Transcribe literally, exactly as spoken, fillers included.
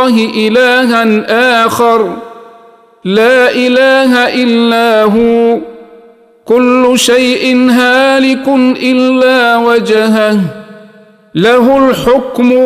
الله إلها آخر لا إله إلا هو كل شيء هالك إلا وجهه له الحكم